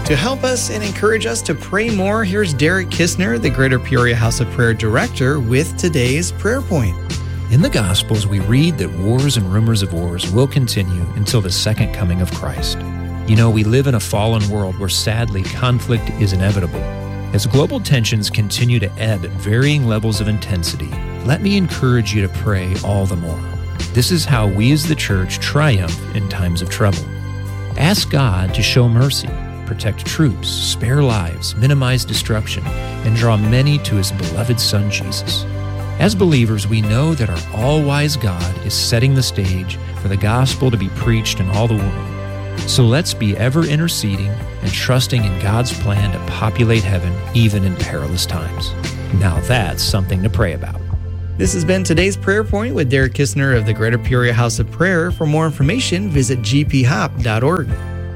To help us and encourage us to pray more, here's Derek Kistner, the Greater Peoria House of Prayer Director, with today's prayer point. In the Gospels, we read that wars and rumors of wars will continue until the second coming of Christ. You know, we live in a fallen world where sadly conflict is inevitable. As global tensions continue to ebb at varying levels of intensity, let me encourage you to pray all the more. This is how we as the church triumph in times of trouble. Ask God to show mercy, protect troops, spare lives, minimize destruction, and draw many to His beloved Son, Jesus. As believers, we know that our all-wise God is setting the stage for the gospel to be preached in all the world. So let's be ever interceding and trusting in God's plan to populate heaven even in perilous times. Now that's something to pray about. This has been today's prayer point with Derek Kistner of the Greater Peoria House of Prayer. For more information, visit gphop.org.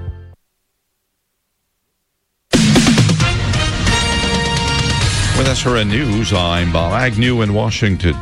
With SRN News, I'm Bob Agnew in Washington.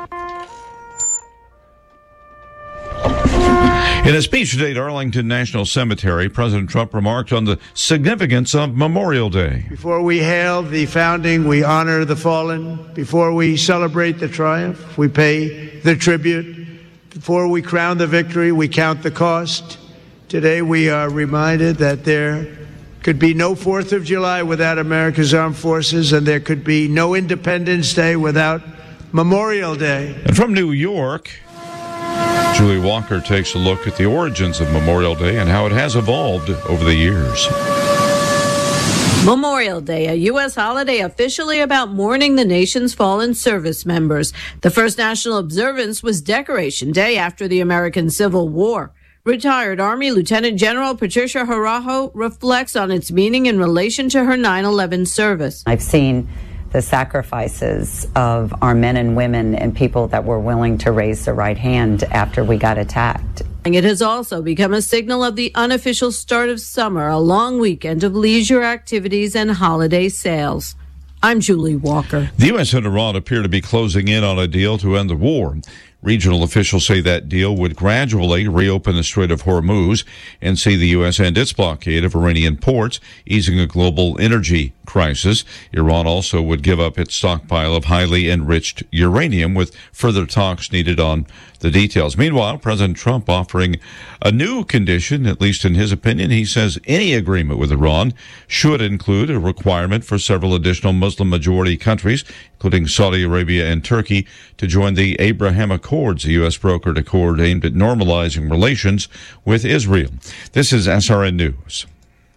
In a speech today at Arlington National Cemetery, President Trump remarked on the significance of Memorial Day. Before we hail the founding, we honor the fallen. Before we celebrate the triumph, we pay the tribute. Before we crown the victory, we count the cost. Today we are reminded that there could be no 4th of July without America's armed forces, and there could be no Independence Day without Memorial Day. And from New York, Julie Walker takes a look at the origins of Memorial Day and how it has evolved over the years. Memorial Day, a U.S. holiday officially about mourning the nation's fallen service members. The first national observance was Decoration Day after the American Civil War. Retired Army Lieutenant General Patricia Harajo reflects on its meaning in relation to her 9/11 service. I've seen the sacrifices of our men and women and people that were willing to raise the right hand after we got attacked. It has also become a signal of the unofficial start of summer, a long weekend of leisure activities and holiday sales. I'm Julie Walker. The U.S. and Iran appear to be closing in on a deal to end the war. Regional officials say that deal would gradually reopen the Strait of Hormuz and see the U.S. end its blockade of Iranian ports, easing a global energy crisis. Iran also would give up its stockpile of highly enriched uranium, with further talks needed on the details. Meanwhile, President Trump offering a new condition, at least in his opinion. He says any agreement with Iran should include a requirement for several additional Muslim-majority countries, including Saudi Arabia and Turkey, to join the Abraham Accords, a U.S. brokered accord aimed at normalizing relations with Israel. This is SRN News.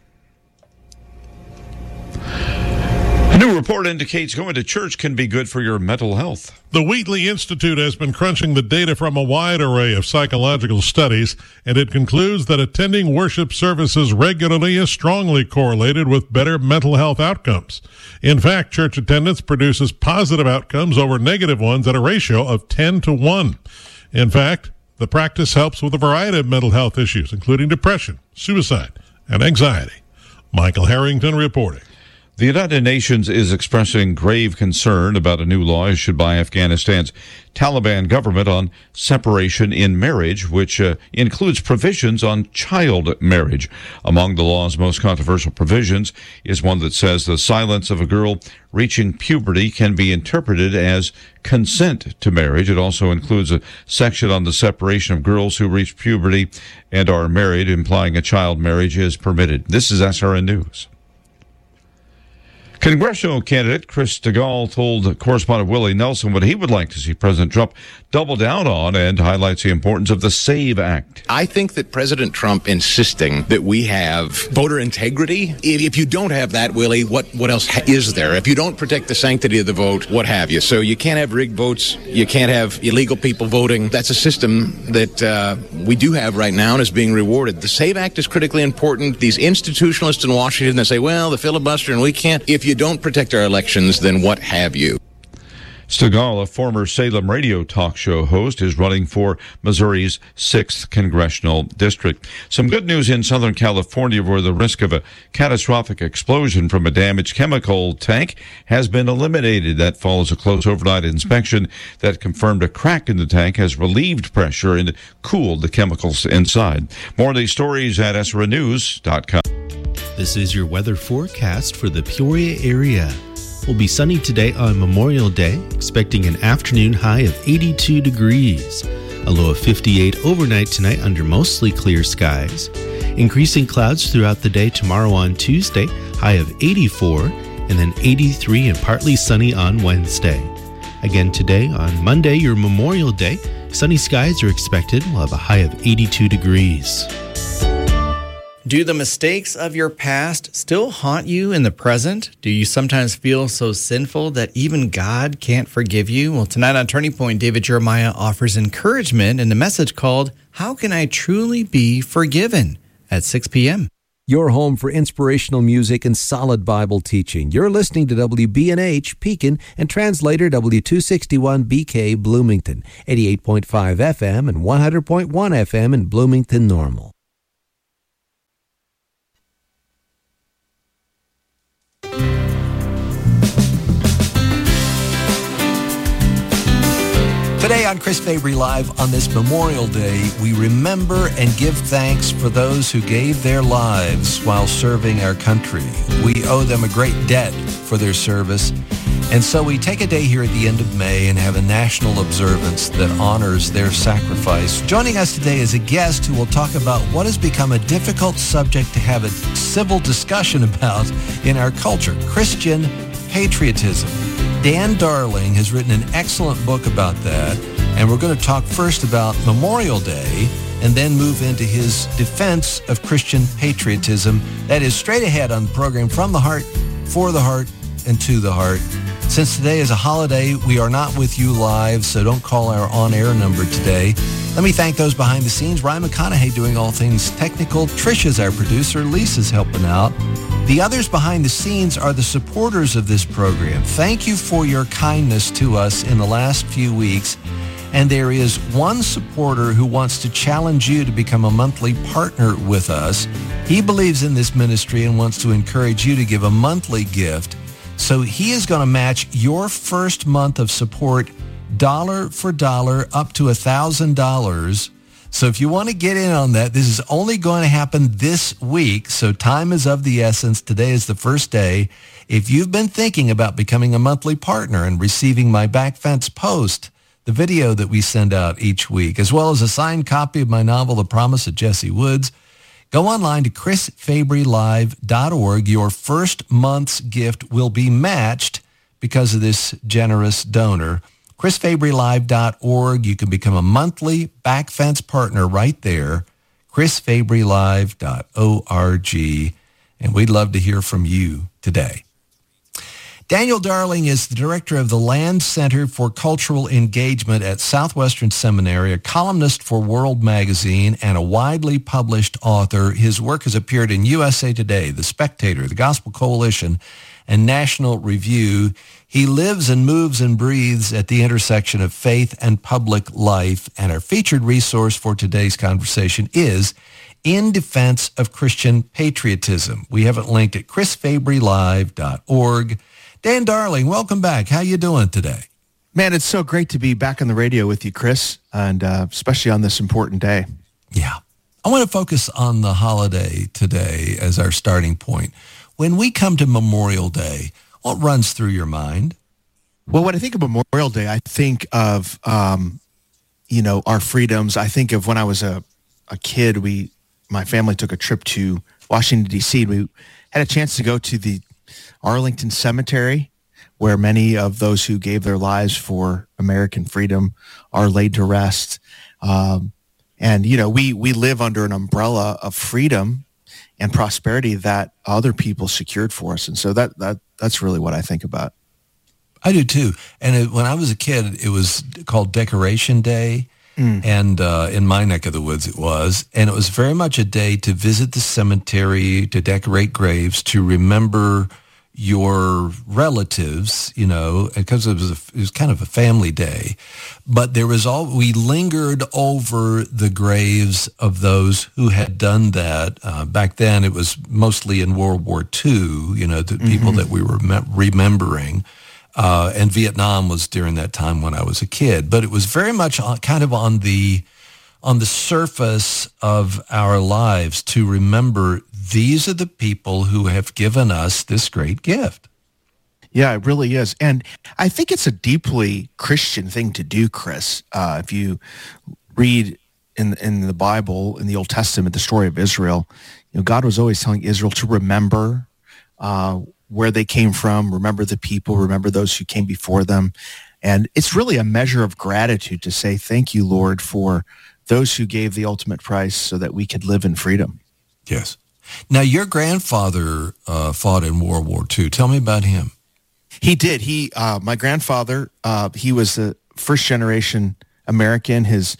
A new report indicates going to church can be good for your mental health. The Wheatley Institute has been crunching the data from a wide array of psychological studies, and it concludes that attending worship services regularly is strongly correlated with better mental health outcomes. In fact, church attendance produces positive outcomes over negative ones at a ratio of 10-1. In fact, the practice helps with a variety of mental health issues, including depression, suicide, and anxiety. Michael Harrington reporting. The United Nations is expressing grave concern about a new law issued by Afghanistan's Taliban government on separation in marriage, which includes provisions on child marriage. Among the law's most controversial provisions is one that says the silence of a girl reaching puberty can be interpreted as consent to marriage. It also includes a section on the separation of girls who reach puberty and are married, implying a child marriage is permitted. This is SRN News. Congressional candidate Chris Stigall told correspondent Willie Nelson what he would like to see President Trump double down on, and highlights the importance of the SAVE Act. I think that President Trump insisting that we have voter integrity, if you don't have that, Willie, what else is there? If you don't protect the sanctity of the vote, what have you? So you can't have rigged votes. You can't have illegal people voting. That's a system that we do have right now and is being rewarded. The SAVE Act is critically important. These institutionalists in Washington that say, well, the filibuster and we can't. If you don't protect our elections, then what have you? Stigall, a former Salem radio talk show host, is running for Missouri's 6th congressional district. Some good news in Southern California, where the risk of a catastrophic explosion from a damaged chemical tank has been eliminated. That follows a close overnight inspection that confirmed a crack in the tank has relieved pressure and cooled the chemicals inside. More of these stories at SRNews.com. This is your weather forecast for the Peoria area. We'll be sunny today on Memorial Day, expecting an afternoon high of 82 degrees. A low of 58 overnight tonight under mostly clear skies. Increasing clouds throughout the day tomorrow on Tuesday, high of 84, and then 83 and partly sunny on Wednesday. Again today on Monday, your Memorial Day, sunny skies are expected. We'll have a high of 82 degrees. Do the mistakes of your past still haunt you in the present? Do you sometimes feel so sinful that even God can't forgive you? Well, tonight on Turning Point, David Jeremiah offers encouragement in a message called, How Can I Truly Be Forgiven? At 6 p.m. Your home for inspirational music and solid Bible teaching. You're listening to WBNH, Pekin, and translator W261BK, Bloomington, 88.5 FM and 100.1 FM in Bloomington Normal. Today on Chris Fabry Live on this Memorial Day, we remember and give thanks for those who gave their lives while serving our country. We owe them a great debt for their service, and so we take a day here at the end of May and have a national observance that honors their sacrifice. Joining us today is a guest who will talk about what has become a difficult subject to have a civil discussion about in our culture, Christian patriotism. Dan Darling has written an excellent book about that, and we're going to talk first about Memorial Day and then move into his defense of Christian patriotism. That is straight ahead on the program, From the Heart, For the Heart, and To the Heart. Since today is a holiday, we are not with you live, so don't call our on-air number today. Let me thank those behind the scenes. Ryan McConaughey doing all things technical. Trisha's our producer. Lisa's helping out. The others behind the scenes are the supporters of this program. Thank you for your kindness to us in the last few weeks. And there is one supporter who wants to challenge you to become a monthly partner with us. He believes in this ministry and wants to encourage you to give a monthly gift. So he is going to match your first month of support dollar for dollar up to $1,000. So if you want to get in on that, this is only going to happen this week. So time is of the essence. Today is the first day. If you've been thinking about becoming a monthly partner and receiving my Back Fence Post, the video that we send out each week, as well as a signed copy of my novel, The Promise of Jesse Woods, go online to chrisfabrylive.org. Your first month's gift will be matched because of this generous donor. chrisfabrylive.org. You can become a monthly Back Fence partner right there. chrisfabrylive.org. And we'd love to hear from you today. Daniel Darling is the director of the Land Center for Cultural Engagement at Southwestern Seminary, a columnist for World Magazine, and a widely published author. His work has appeared in USA Today, The Spectator, The Gospel Coalition, and National Review. He lives and moves and breathes at the intersection of faith and public life. And our featured resource for today's conversation is In Defense of Christian Patriotism. We have it linked at chrisfabrylive.org. Dan Darling, welcome back. How you doing today? Man, it's so great to be back on the radio with you, Chris, and especially on this important day. Yeah. I want to focus on the holiday today as our starting point. When we come to Memorial Day, what runs through your mind? Well, when I think of Memorial Day, I think of, our freedoms. I think of when I was a kid, my family took a trip to Washington, D.C., and we had a chance to go to the Arlington Cemetery, where many of those who gave their lives for American freedom are laid to rest. We live under an umbrella of freedom and prosperity that other people secured for us. And so that's really what I think about. I do too. And when I was a kid, it was called Decoration Day. And in my neck of the woods it was. And it was very much a day to visit the cemetery, to decorate graves, to remember your relatives, because it was kind of a family day. But we lingered over the graves of those who had done that. Back then, it was mostly in World War II, the people that we were remembering. And Vietnam was during that time when I was a kid. But it was very much kind of on the surface of our lives to remember these are the people who have given us this great gift. Yeah, it really is. And I think it's a deeply Christian thing to do, Chris. If you read in the Bible, in the Old Testament, the story of Israel, God was always telling Israel to remember where they came from, remember the people, remember those who came before them. And it's really a measure of gratitude to say, thank you, Lord, for those who gave the ultimate price so that we could live in freedom. Yes. Now, your grandfather fought in World War II. Tell me about him. He did. My grandfather, he was a first generation American. His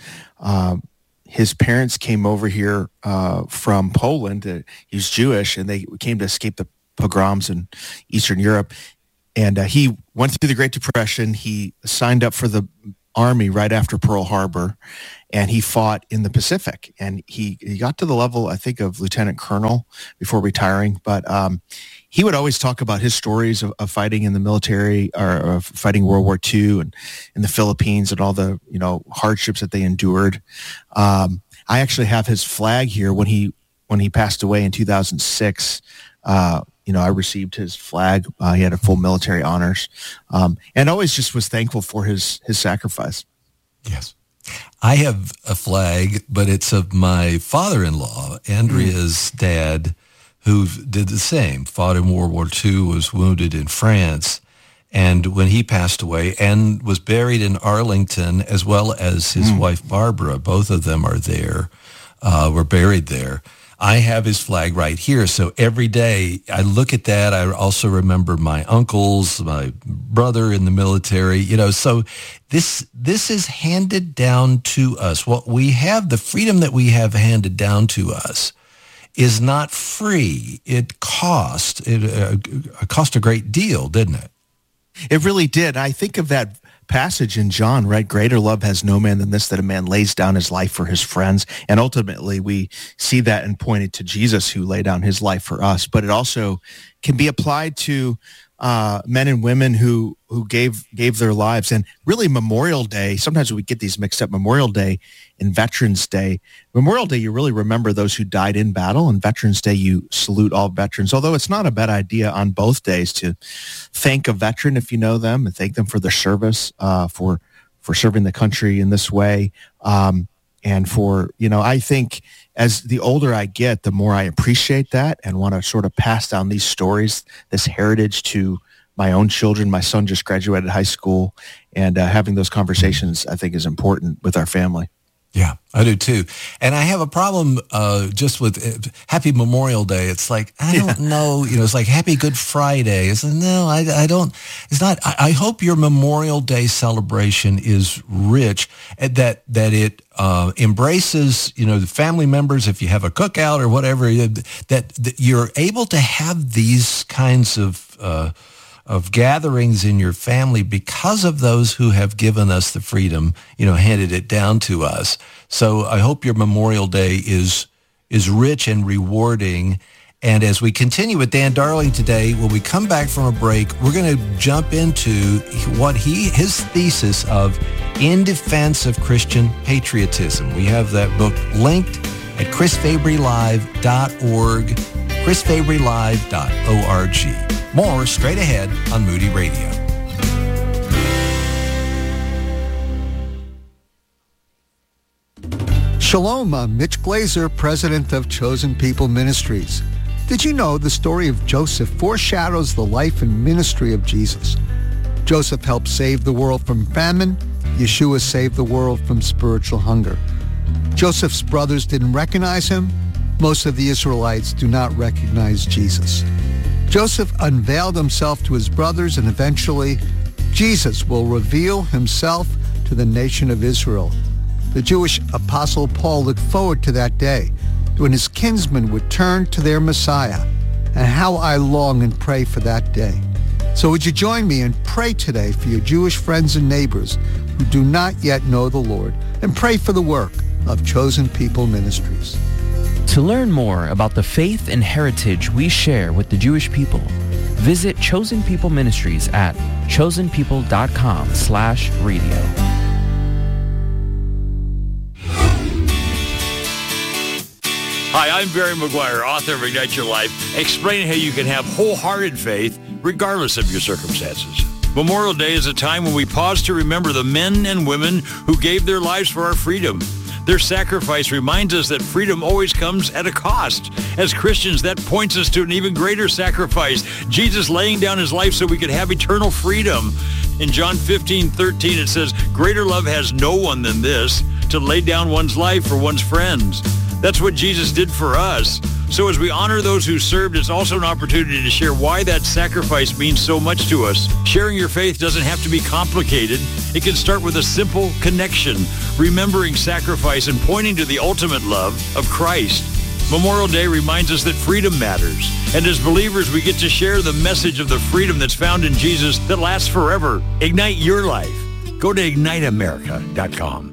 parents came over here from Poland. He was Jewish, and they came to escape the pogroms in Eastern Europe. And he went through the Great Depression. He signed up for the Army right after Pearl Harbor, and he fought in the Pacific. And he got to the level, I think, of lieutenant colonel before retiring. But he would always talk about his stories of fighting in the military, or of fighting World War II and in the Philippines, and all the hardships that they endured. I actually have his flag here. When he passed away in 2006, I received his flag. He had a full military honors, and always just was thankful for his sacrifice. Yes. I have a flag, but it's of my father-in-law, Andrea's dad, who did the same, fought in World War II, was wounded in France. And when he passed away and was buried in Arlington, as well as his wife, Barbara, both of them are there, were buried there. I have his flag right here. So every day I look at that. I also remember my uncles, my brother in the military, so this is handed down to us. What we have, the freedom that we have handed down to us, is not free. It cost a great deal, didn't it? It really did. I think of that passage in John, right? Greater love has no man than this, that a man lays down his life for his friends. And ultimately, we see that and pointed to Jesus, who laid down his life for us. But it also can be applied to men and women who gave their lives. And really, Memorial Day, sometimes we get these mixed up, Memorial Day and Veterans Day. Memorial Day, you really remember those who died in battle, and Veterans Day, you salute all veterans, although it's not a bad idea on both days to thank a veteran if you know them, and thank them for their service, for serving the country in this way. And for, I think as the older I get, the more I appreciate that and want to sort of pass down these stories, this heritage to my own children. My son just graduated high school, and having those conversations, I think, is important with our family. Yeah, I do too. And I have a problem just with Happy Memorial Day. It's like, I don't know, it's like Happy Good Friday. It's like, no, I don't, it's not. I hope your Memorial Day celebration is rich, that it embraces, the family members, if you have a cookout or whatever, that you're able to have these kinds of gatherings in your family because of those who have given us the freedom, handed it down to us. So I hope your Memorial Day is rich and rewarding. And as we continue with Dan Darling today, when we come back from a break, we're going to jump into what his thesis of In Defense of Christian Patriotism. We have that book linked at chrisfabrylive.org, chrisfabrylive.org. More straight ahead on Moody Radio. Shalom, I'm Mitch Glazer, president of Chosen People Ministries. Did you know the story of Joseph foreshadows the life and ministry of Jesus? Joseph helped save the world from famine. Yeshua saved the world from spiritual hunger. Joseph's brothers didn't recognize him. Most of the Israelites do not recognize Jesus. Joseph unveiled himself to his brothers, and eventually Jesus will reveal himself to the nation of Israel. The Jewish apostle Paul looked forward to that day when his kinsmen would turn to their Messiah, and how I long and pray for that day. So would you join me and pray today for your Jewish friends and neighbors who do not yet know the Lord, and pray for the work of Chosen People Ministries. To learn more about the faith and heritage we share with the Jewish people, visit Chosen People Ministries at chosenpeople.com/radio. Hi, I'm Barry McGuire, author of Ignite Your Life, explaining how you can have wholehearted faith regardless of your circumstances. Memorial Day is a time when we pause to remember the men and women who gave their lives for our freedom. Their sacrifice reminds us that freedom always comes at a cost. As Christians, that points us to an even greater sacrifice, Jesus laying down his life so we could have eternal freedom. In John 15:13, it says, "Greater love has no one than this, to lay down one's life for one's friends." That's what Jesus did for us. So as we honor those who served, it's also an opportunity to share why that sacrifice means so much to us. Sharing your faith doesn't have to be complicated. It can start with a simple connection, remembering sacrifice and pointing to the ultimate love of Christ. Memorial Day reminds us that freedom matters. And as believers, we get to share the message of the freedom that's found in Jesus that lasts forever. Ignite your life. Go to IgniteAmerica.com.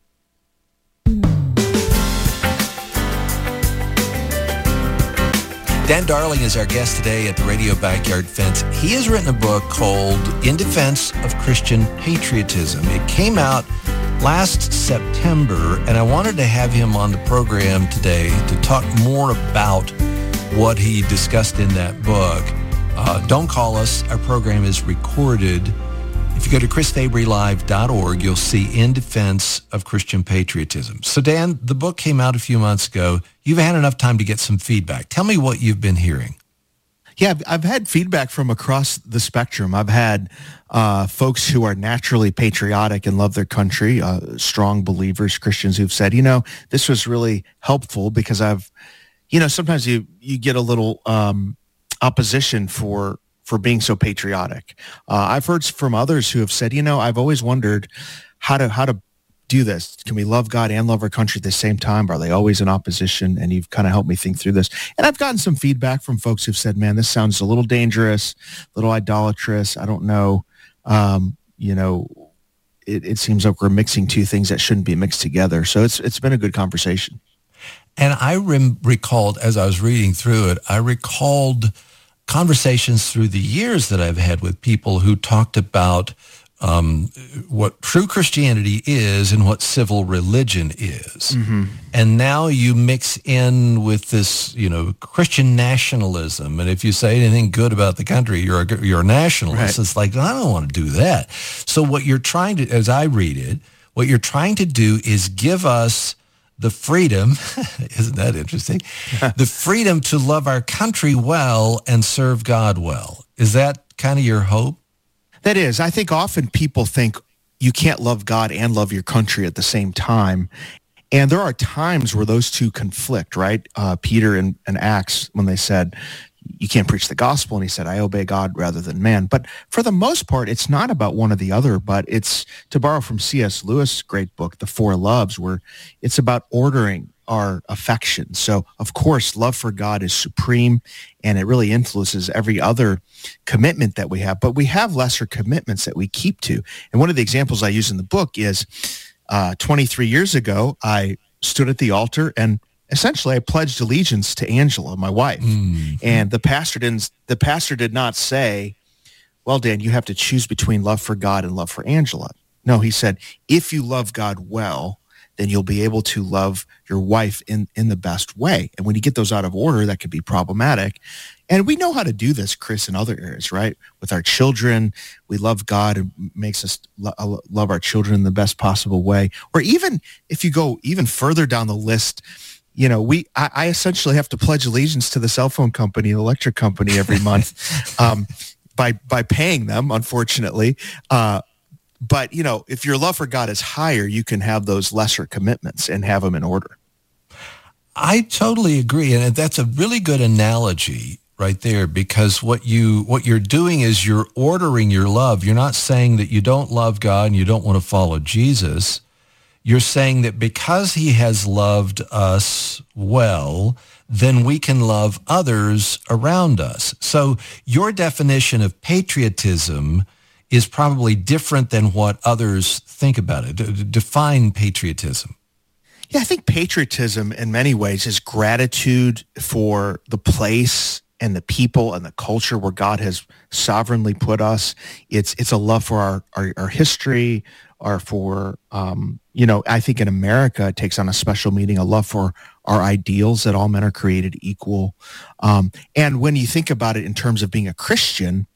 Dan Darling is our guest today at the Radio Backyard Fence. He has written a book called In Defense of Christian Patriotism. It came out last September, and I wanted to have him on the program today to talk more about what he discussed in that book. Don't call us. Our program is recorded. If you go to chrisfabrylive.org, you'll see In Defense of Christian Patriotism. So, Dan, the book came out a few months ago. You've had enough time to get some feedback. Tell me what you've been hearing. Yeah, I've had feedback from across the spectrum. I've had folks who are naturally patriotic and love their country, strong believers, Christians who've said, this was really helpful because sometimes you get a little opposition for being so patriotic. I've heard from others who have said, I've always wondered how to do this. Can we love God and love our country at the same time? Are they always in opposition? And you've kind of helped me think through this. And I've gotten some feedback from folks who've said, man, this sounds a little dangerous, a little idolatrous. I don't know. It seems like we're mixing two things that shouldn't be mixed together. So it's been a good conversation. And I recalled, as I was reading through it, I recalled conversations through the years that I've had with people who talked about what true Christianity is and what civil religion is. Mm-hmm. And now you mix in with this, Christian nationalism. And if you say anything good about the country, you're a nationalist. Right. It's like, I don't want to do that. So what you're trying to, as I read it, what you're trying to do is give us the freedom, isn't that interesting? The freedom to love our country well and serve God well. Is that kind of your hope? That is. I think often people think you can't love God and love your country at the same time. And there are times where those two conflict, right? Peter in Acts, when they said, you can't preach the gospel, and he said, I obey God rather than man. But for the most part, it's not about one or the other, but it's, to borrow from C.S. Lewis' great book, The Four Loves, where it's about ordering our affections. So, of course, love for God is supreme, and it really influences every other commitment that we have. But we have lesser commitments that we keep to. And one of the examples I use in the book is 23 years ago, I stood at the altar and essentially I pledged allegiance to Angela, my wife. Mm. And the pastor did not say, well, Dan, you have to choose between love for God and love for Angela. No, he said, if you love God well, then you'll be able to love your wife in the best way. And when you get those out of order, that could be problematic. And we know how to do this, Chris, in other areas, right? With our children, we love God and makes us love our children in the best possible way. Or even if you go even further down the list, I essentially have to pledge allegiance to the cell phone company, the electric company every month by paying them, unfortunately. But, if your love for God is higher, you can have those lesser commitments and have them in order. I totally agree. And that's a really good analogy right there, because what you're doing is you're ordering your love. You're not saying that you don't love God and you don't want to follow Jesus. You're saying that because he has loved us well, then we can love others around us. So your definition of patriotism is probably different than what others think about it. Define patriotism. Yeah, I think patriotism in many ways is gratitude for the place and the people and the culture where God has sovereignly put us. It's a love for our history, or for, I think in America it takes on a special meaning, a love for our ideals that all men are created equal. And when you think about it in terms of being a Christian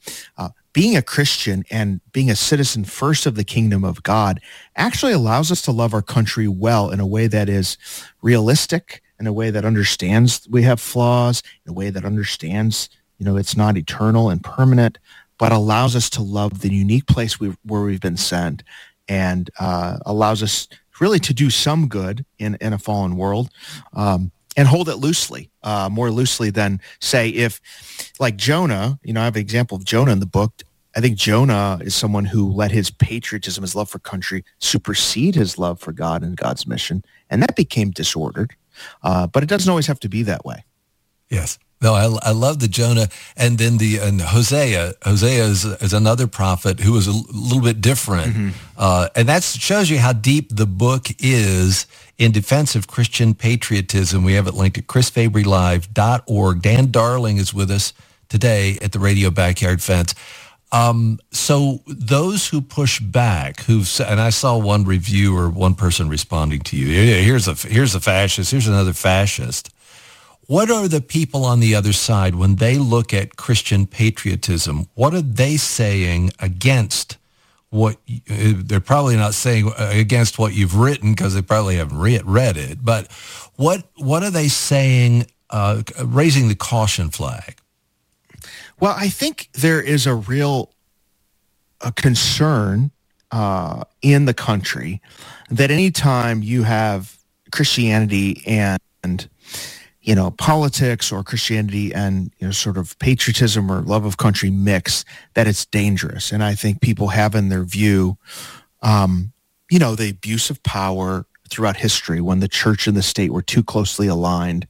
and being a citizen first of the kingdom of God actually allows us to love our country well in a way that is realistic, in a way that understands we have flaws, in a way that understands, it's not eternal and permanent, but allows us to love the unique place where we've been sent, and allows us really to do some good in a fallen world, and hold it loosely, more loosely than, say, if, like Jonah, I have an example of Jonah in the book. I think Jonah is someone who let his patriotism, his love for country, supersede his love for God and God's mission, and that became disordered. But it doesn't always have to be that way. Yes. No, I love the Jonah, and then and Hosea. Hosea is another prophet who is a little bit different, and that shows you how deep the book is in defense of Christian patriotism. We have it linked at chrisfabrylive.org. Dan Darling is with us today at the Radio Backyard Fence. So those who push back, and I saw one review or one person responding to you. Here's a fascist. Here's another fascist. What are the people on the other side when they look at Christian patriotism? What are they saying against what? They're probably not saying against what you've written because they probably haven't read it. But what are they saying, raising the caution flag? Well, I think there is a real concern in the country that anytime you have Christianity and politics, or Christianity and sort of patriotism or love of country mix, that it's dangerous. And I think people have in their view, the abuse of power throughout history when the church and the state were too closely aligned.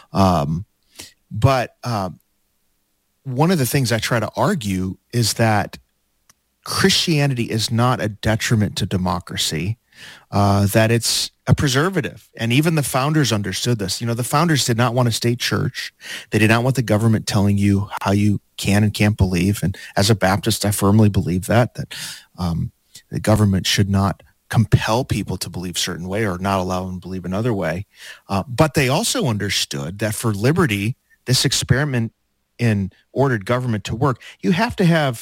But one of the things I try to argue is that Christianity is not a detriment to democracy, that it's a preservative. And even the founders understood this. The founders did not want a state church. They did not want the government telling you how you can and can't believe. And as a Baptist, I firmly believe that the government should not compel people to believe a certain way or not allow them to believe another way. But they also understood that for liberty, this experiment in ordered government to work, you have to have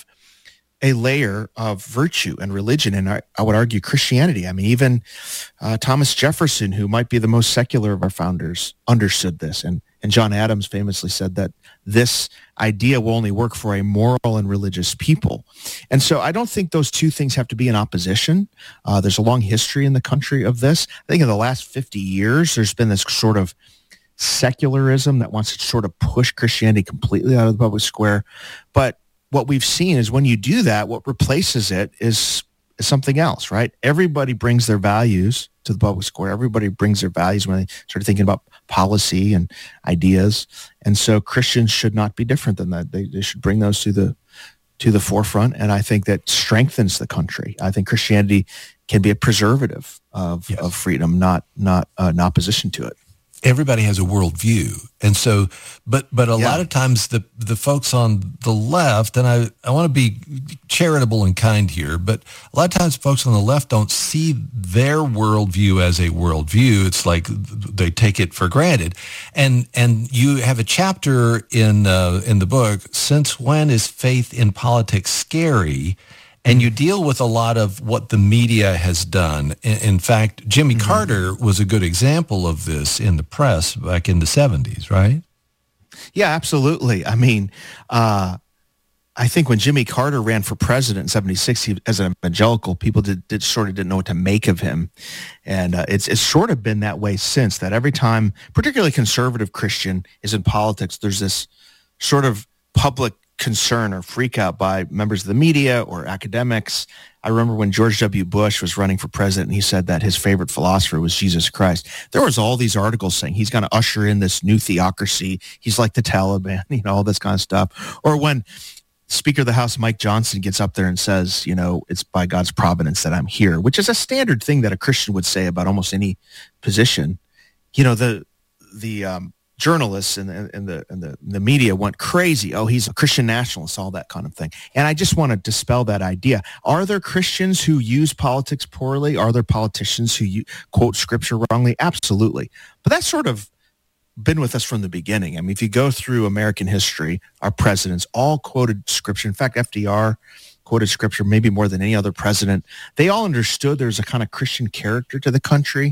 a layer of virtue and religion, and I would argue Christianity. I mean, even Thomas Jefferson, who might be the most secular of our founders, understood this, and John Adams famously said that this idea will only work for a moral and religious people. And so I don't think those two things have to be in opposition. There's a long history in the country of this. I think in the last 50 years, there's been this sort of secularism that wants to sort of push Christianity completely out of the public square. But what we've seen is when you do that, what replaces it is something else, right? Everybody brings their values to the public square. Everybody brings their values when they start thinking about policy and ideas. And so Christians should not be different than that. They should bring those to the forefront. And I think that strengthens the country. I think Christianity can be a preservative of freedom, not in opposition to it. Everybody has a worldview. And so, but a lot of times the folks on the left, and I want to be charitable and kind here, but a lot of times folks on the left don't see their worldview as a worldview. It's like they take it for granted. And you have a chapter in the book, Since When is Faith in Politics Scary? And you deal with a lot of what the media has done. In fact, Jimmy Carter was a good example of this in the press back in the 70s, right? Yeah, absolutely. I mean, I think when Jimmy Carter ran for president in 76, as an evangelical, people didn't know what to make of him. And it's sort of been that way since, that every time, particularly conservative Christian is in politics, there's this sort of public concern or freak out by members of the media or academics. I remember when George W. Bush was running for president, and he said that his favorite philosopher was Jesus Christ. There was all these articles saying he's going to usher in this new theocracy. He's like the Taliban, all this kind of stuff. Or when Speaker of the House Mike Johnson gets up there and says, it's by God's providence that I'm here, which is a standard thing that a Christian would say about almost any position. The journalists and the media went crazy. Oh, he's a Christian nationalist, all that kind of thing. And I just want to dispel that idea. Are there Christians who use politics poorly? Are there politicians who quote scripture wrongly? Absolutely. But that's sort of been with us from the beginning. I mean, if you go through American history, our presidents all quoted scripture. In fact, FDR quoted scripture maybe more than any other president. They all understood there's a kind of Christian character to the country.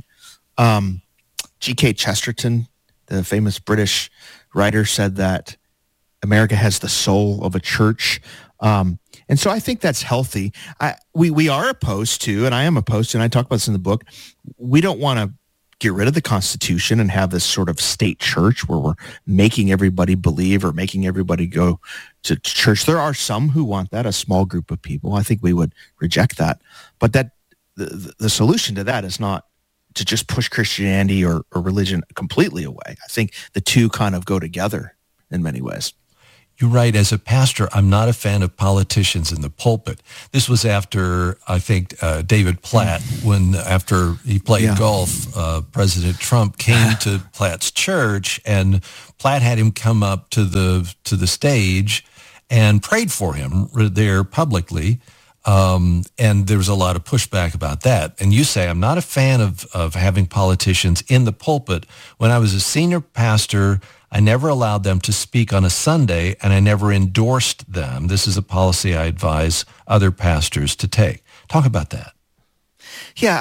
G.K. Chesterton, the famous British writer, said that America has the soul of a church. And so I think that's healthy. We are opposed to, and I am opposed to, and I talk about this in the book, we don't want to get rid of the Constitution and have this sort of state church where we're making everybody believe or making everybody go to church. There are some who want that, a small group of people. I think we would reject that. But that the solution to that is not to just push Christianity or religion completely away. I think the two kind of go together in many ways. You're right. As a pastor, I'm not a fan of politicians in the pulpit. This was after, I think, David Platt, after he played golf, President Trump came to Platt's church, and Platt had him come up to the stage and prayed for him there publicly. And there was a lot of pushback about that. And you say, I'm not a fan of having politicians in the pulpit. When I was a senior pastor, I never allowed them to speak on a Sunday, and I never endorsed them. This is a policy I advise other pastors to take. Talk about that. Yeah,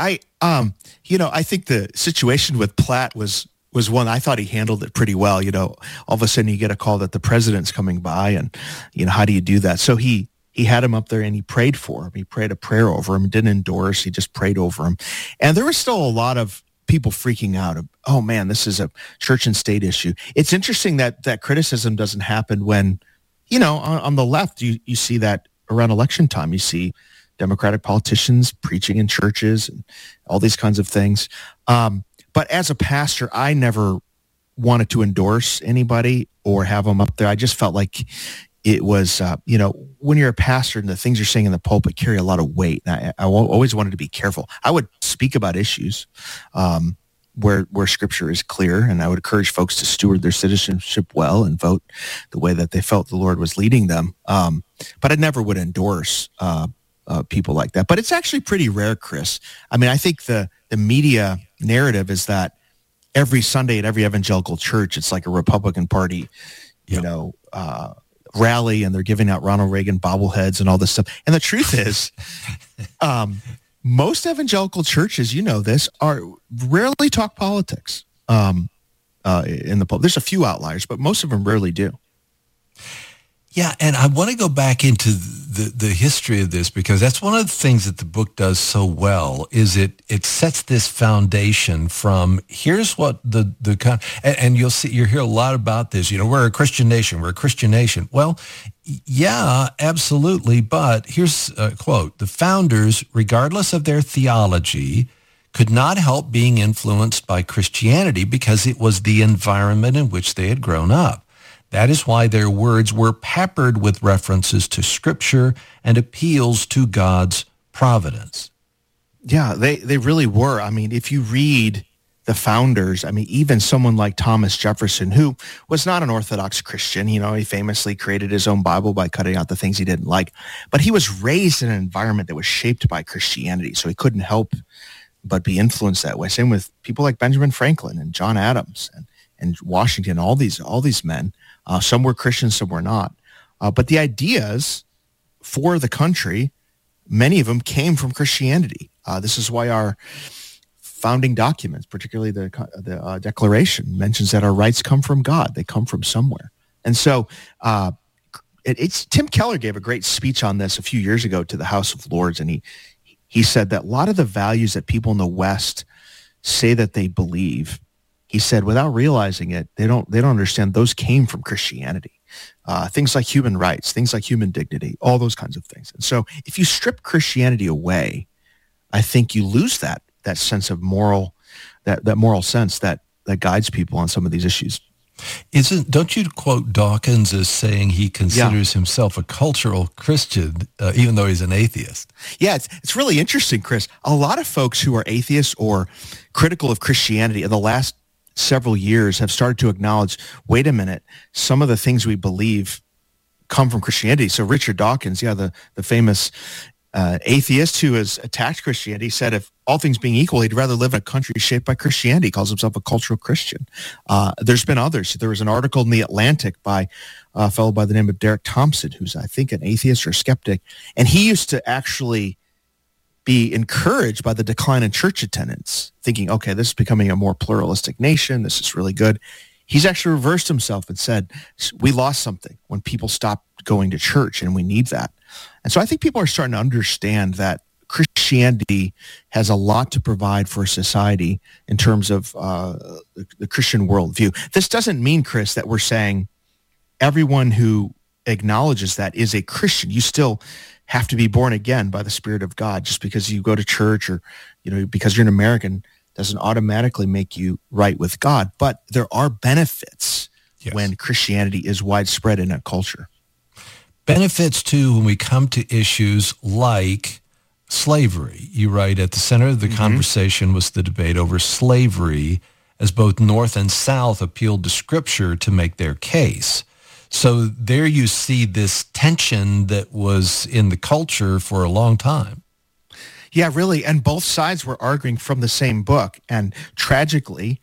I think the situation with Platt was one, I thought he handled it pretty well. All of a sudden you get a call that the president's coming by, and, how do you do that? So he had him up there and he prayed for him. He prayed a prayer over him, didn't endorse, he just prayed over him. And there was still a lot of people freaking out of, oh man, this is a church and state issue. It's interesting that criticism doesn't happen when, on the left, you see that around election time. You see Democratic politicians preaching in churches and all these kinds of things. But as a pastor, I never wanted to endorse anybody or have them up there. I just felt like it was, when you're a pastor and the things you're saying in the pulpit carry a lot of weight. I always wanted to be careful. I would speak about issues where Scripture is clear, and I would encourage folks to steward their citizenship well and vote the way that they felt the Lord was leading them. But I never would endorse people like that. But it's actually pretty rare, Chris. I mean, I think the media narrative is that every Sunday at every evangelical church, it's like a Republican Party, rally, and they're giving out Ronald Reagan bobbleheads and all this stuff. And the truth is, most evangelical churches, this, rarely talk politics in the pulpit. There's a few outliers, but most of them rarely do. Yeah, and I want to go back into the history of this, because that's one of the things that the book does so well, is it sets this foundation from here's what and you'll hear a lot about this, we're a Christian nation. Well, yeah, absolutely. But here's a quote: the founders, regardless of their theology, could not help being influenced by Christianity because it was the environment in which they had grown up. That is why their words were peppered with references to Scripture and appeals to God's providence. Yeah, they really were. I mean, if you read the founders, I mean, even someone like Thomas Jefferson, who was not an Orthodox Christian, he famously created his own Bible by cutting out the things he didn't like, but he was raised in an environment that was shaped by Christianity, so he couldn't help but be influenced that way. Same with people like Benjamin Franklin and John Adams and Washington, all these men. Some were Christians, some were not. But the ideas for the country, many of them came from Christianity. This is why our founding documents, particularly the Declaration, mentions that our rights come from God. They come from somewhere. And so Tim Keller gave a great speech on this a few years ago to the House of Lords, and he said that a lot of the values that people in the West say that they believe, he said, without realizing it, they don't understand those came from Christianity. Things like human rights, things like human dignity, all those kinds of things. And so if you strip Christianity away, I think you lose that sense of moral, that moral sense that guides people on some of these issues. Don't you quote Dawkins as saying he considers himself a cultural Christian, even though he's an atheist? Yeah, it's really interesting, Chris. A lot of folks who are atheists or critical of Christianity in the last several years have started to acknowledge, wait a minute, some of the things we believe come from Christianity. So Richard Dawkins, the famous atheist who has attacked Christianity said if all things being equal, he'd rather live in a country shaped by Christianity. He calls himself a cultural Christian. There's been others. There was an article in The Atlantic by a fellow by the name of Derek Thompson, who's, I think, an atheist or a skeptic. And he used to actually be encouraged by the decline in church attendance, thinking, okay, this is becoming a more pluralistic nation. This is really good. He's actually reversed himself and said, we lost something when people stopped going to church, and we need that. And so I think people are starting to understand that Christianity has a lot to provide for society in terms of the Christian worldview. This doesn't mean, Chris, that we're saying everyone who acknowledges that is a Christian. You still have to be born again by the Spirit of God. Just because you go to church or, because you're an American doesn't automatically make you right with God. But there are benefits when Christianity is widespread in a culture. Benefits, too, when we come to issues like slavery. You write, at the center of the conversation was the debate over slavery, as both North and South appealed to Scripture to make their case. So there you see this tension that was in the culture for a long time. Yeah, really. And both sides were arguing from the same book. And tragically,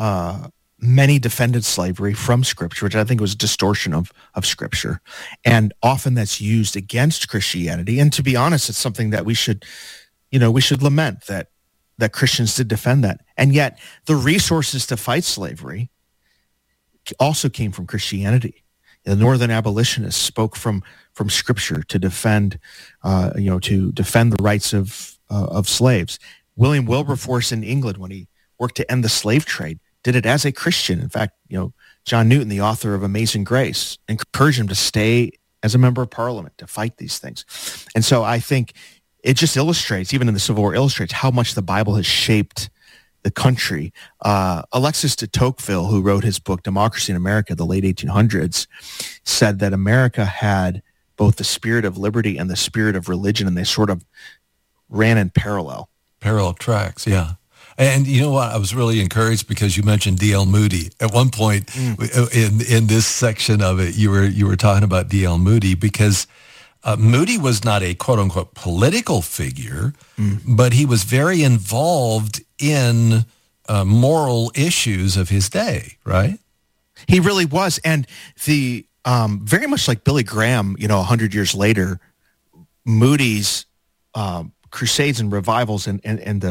many defended slavery from Scripture, which I think was a distortion of Scripture. And often that's used against Christianity. And to be honest, it's something that we should lament that Christians did defend that. And yet the resources to fight slavery also came from Christianity. The Northern abolitionists spoke from Scripture to defend, the rights of slaves. William Wilberforce in England, when he worked to end the slave trade, did it as a Christian. In fact, John Newton, the author of Amazing Grace, encouraged him to stay as a member of Parliament to fight these things. And so I think it just illustrates, even in the Civil War, illustrates how much the Bible has shaped the country. Alexis de Tocqueville, who wrote his book Democracy in America, the late 1800s, said that America had both the spirit of liberty and the spirit of religion, and they sort of ran in parallel tracks. Yeah. And you know what? I was really encouraged because you mentioned D.L. Moody. At one point in this section of it, you were talking about D.L. Moody because Moody was not a quote-unquote political figure, but he was very involved in moral issues of his day, right? He really was. And the very much like Billy Graham, 100 years later, Moody's crusades and revivals and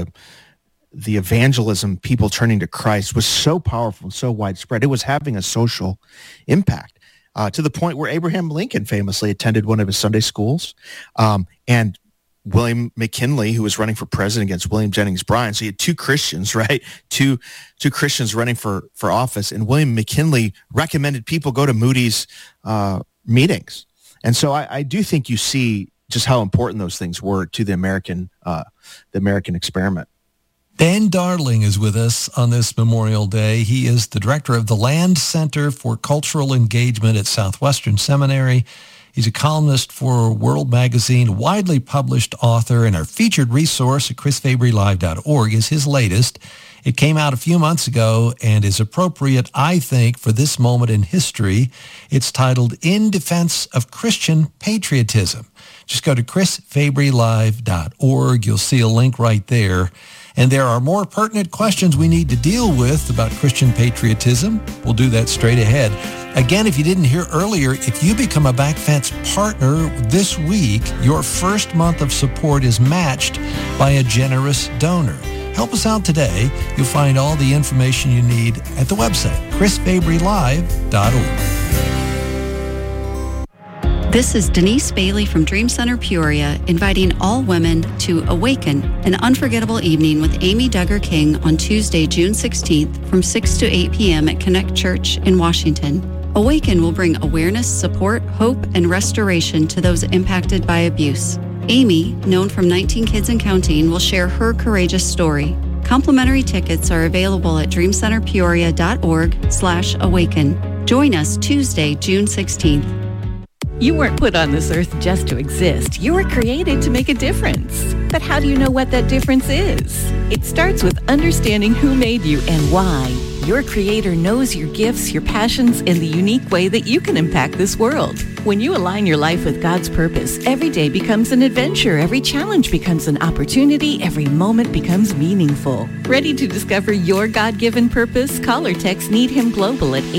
the evangelism, people turning to Christ, was so powerful and so widespread. It was having a social impact to the point where Abraham Lincoln famously attended one of his Sunday schools. And William McKinley, who was running for president against William Jennings Bryan. So you had two Christians, right? Two Christians running for office. And William McKinley recommended people go to Moody's meetings. And so I do think you see just how important those things were to the American experiment. Dan Darling is with us on this Memorial Day. He is the director of the Land Center for Cultural Engagement at Southwestern Seminary. He's a columnist for World Magazine, widely published author, and our featured resource at chrisfabrylive.org is his latest. It came out a few months ago and is appropriate, I think, for this moment in history. It's titled In Defense of Christian Patriotism. Just go to chrisfabrylive.org. You'll see a link right there. And there are more pertinent questions we need to deal with about Christian patriotism. We'll do that straight ahead. Again, if you didn't hear earlier, if you become a Backfence partner this week, your first month of support is matched by a generous donor. Help us out today. You'll find all the information you need at the website, chrisfabrylive.org. This is Denise Bailey from Dream Center Peoria, inviting all women to Awaken, an unforgettable evening with Amy Duggar King on Tuesday, June 16th from 6 to 8 p.m. at Connect Church in Washington. Awaken will bring awareness, support, hope, and restoration to those impacted by abuse. Amy, known from 19 Kids and Counting, will share her courageous story. Complimentary tickets are available at dreamcenterpeoria.org/awaken. Join us Tuesday, June 16th. You weren't put on this earth just to exist. You were created to make a difference. But how do you know what that difference is? It starts with understanding who made you and why your Creator knows your gifts, your passions, and the unique way that you can impact this world. When you align your life with God's purpose, every day becomes an adventure, every challenge becomes an opportunity, every moment becomes meaningful. Ready to discover your God-given purpose? Call or text Need Him Global at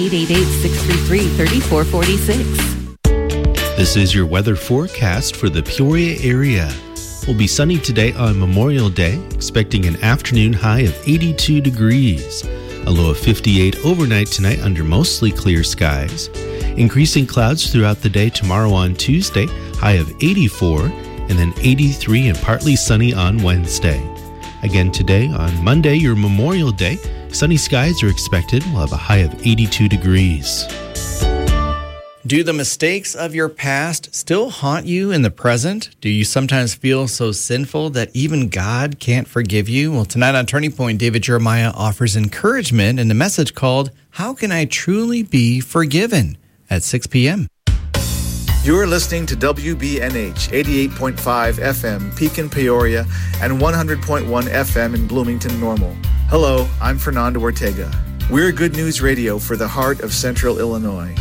888-633-3446. This is your weather forecast for the Peoria area. Will be sunny today on Memorial Day, expecting an afternoon high of 82 degrees. A low of 58 overnight tonight under mostly clear skies. Increasing clouds throughout the day tomorrow on Tuesday, high of 84, and then 83 and partly sunny on Wednesday. Again today on Monday, your Memorial Day, sunny skies are expected. We'll have a high of 82 degrees. Do the mistakes of your past still haunt you in the present? Do you sometimes feel so sinful that even God can't forgive you? Well, tonight on Turning Point, David Jeremiah offers encouragement in a message called, How Can I Truly Be Forgiven? At 6 p.m. You're listening to WBNH 88.5 FM, Pekin, Peoria, and 100.1 FM in Bloomington, Normal. Hello, I'm Fernando Ortega. We're Good News Radio for the heart of Central Illinois.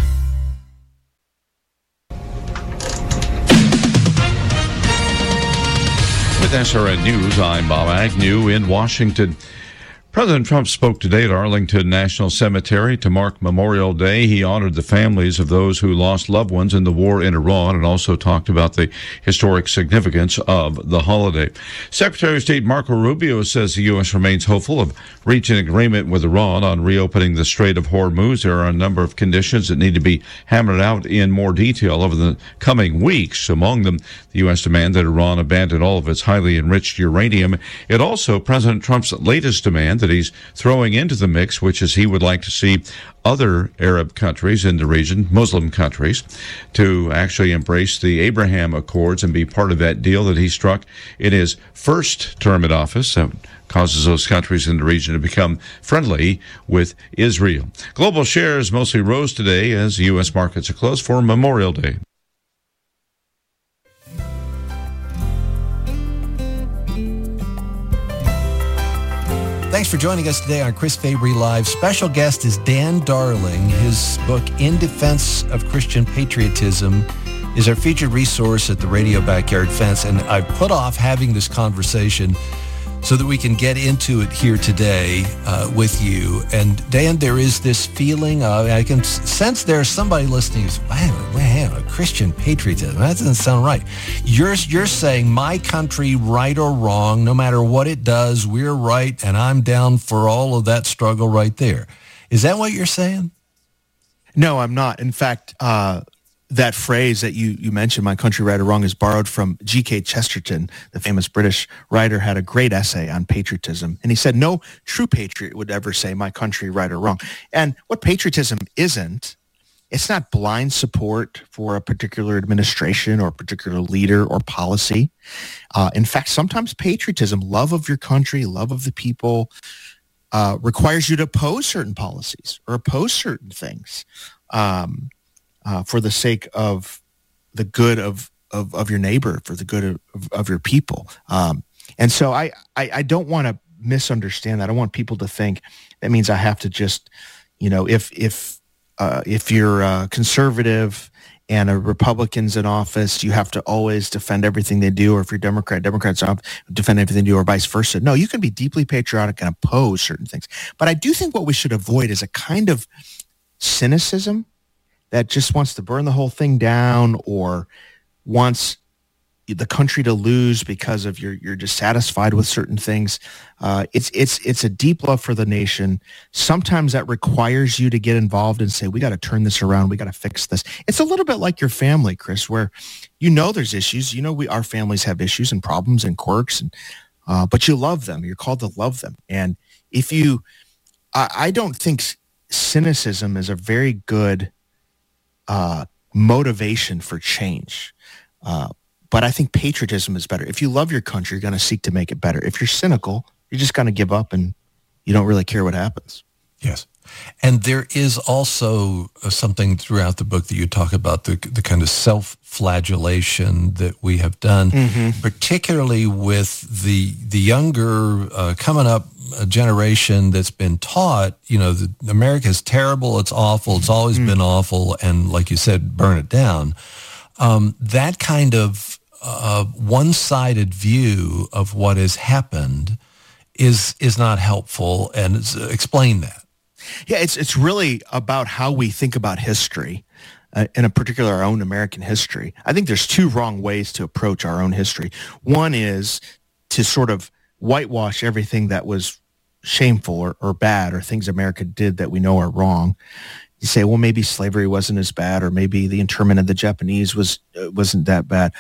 With SRN News, I'm Bob Agnew in Washington. President Trump spoke today at Arlington National Cemetery to mark Memorial Day. He honored the families of those who lost loved ones in the war in Iran and also talked about the historic significance of the holiday. Secretary of State Marco Rubio says the U.S. remains hopeful of reaching an agreement with Iran on reopening the Strait of Hormuz. There are a number of conditions that need to be hammered out in more detail over the coming weeks. Among them, the U.S. demand that Iran abandon all of its highly enriched uranium. It also, President Trump's latest demand that he's throwing into the mix, which is he would like to see other Arab countries in the region, Muslim countries, to actually embrace the Abraham Accords and be part of that deal that he struck in his first term in office. That causes those countries in the region to become friendly with Israel. Global shares mostly rose today as the U.S. markets are closed for Memorial Day. Thanks for joining us today on Chris Fabry Live. Special guest is Dan Darling. His book, In Defense of Christian Patriotism, is our featured resource at the Radio Backyard Fence. And I put off having this conversation so that we can get into it here today with you. And Dan, there is this feeling of, I can sense there's somebody listening who's, man, a Christian patriotism. That doesn't sound right. You're saying my country, right or wrong, no matter what it does, we're right, and I'm down for all of that struggle right there. Is that what you're saying? No, I'm not. In fact, that phrase that you mentioned, my country, right or wrong, is borrowed from G.K. Chesterton, the famous British writer, had a great essay on patriotism. And he said, no true patriot would ever say my country, right or wrong. And what patriotism isn't, it's not blind support for a particular administration or a particular leader or policy. In fact, sometimes patriotism, love of your country, love of the people, requires you to oppose certain policies or oppose certain things. For the sake of the good of your neighbor, for the good of your people. And so I don't want to misunderstand that. I don't want people to think that means I have to just, if you're conservative and a Republican's in office, you have to always defend everything they do, or if you're Democrats defend everything they do, or vice versa. No, you can be deeply patriotic and oppose certain things. But I do think what we should avoid is a kind of cynicism that just wants to burn the whole thing down or wants the country to lose because of you're dissatisfied with certain things. It's a deep love for the nation. Sometimes that requires you to get involved and say, we got to turn this around. We got to fix this. It's a little bit like your family, Chris, where there's issues. Our families have issues and problems and quirks, and but you love them. You're called to love them. And I don't think cynicism is a very good motivation for change. But I think patriotism is better. If you love your country, you're going to seek to make it better. If you're cynical, you're just going to give up and you don't really care what happens. Yes. And there is also something throughout the book that you talk about, the kind of self-flagellation that we have done, particularly with the younger coming up a generation that's been taught, America is terrible, it's awful, it's always been awful, and like you said, burn it down. That kind of one-sided view of what has happened is not helpful, and explain that. Yeah, it's really about how we think about history, in particular our own American history. I think there's two wrong ways to approach our own history. One is to sort of whitewash everything that was shameful or bad, or things America did that we know are wrong. You say, well, maybe slavery wasn't as bad, or maybe the internment of the Japanese wasn't that bad.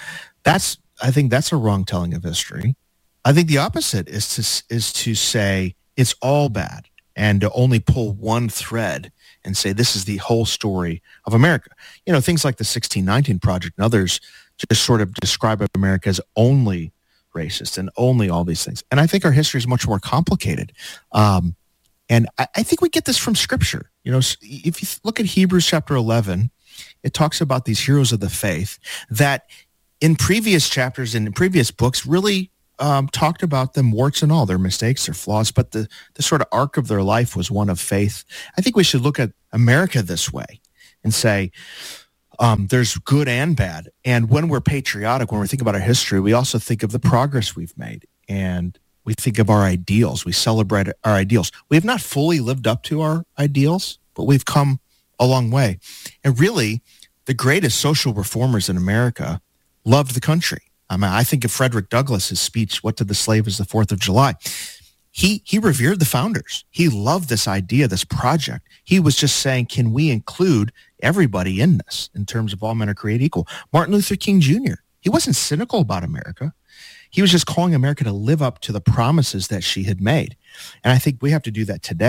I think that's a wrong telling of history. I think the opposite is to say it's all bad, and to only pull one thread and say this is the whole story of America. Things like the 1619 Project and others just sort of describe America as only racist and only all these things. And I think our history is much more complicated. And I think we get this from Scripture. If you look at Hebrews chapter 11, it talks about these heroes of the faith that in previous chapters and in previous books really talked about them, warts and all, their mistakes, their flaws, but the sort of arc of their life was one of faith. I think we should look at America this way and say, there's good and bad. And when we're patriotic, when we think about our history, we also think of the progress we've made, and we think of our ideals. We celebrate our ideals. We have not fully lived up to our ideals, but we've come a long way. And really, the greatest social reformers in America loved the country. I think of Frederick Douglass's speech, "What to the Slave is the 4th of July." He revered the founders. He loved this idea, this project. He was just saying, can we include everybody in this in terms of all men are created equal? Martin Luther King Jr., he wasn't cynical about America. He was just calling America to live up to the promises that she had made. And I think we have to do that today.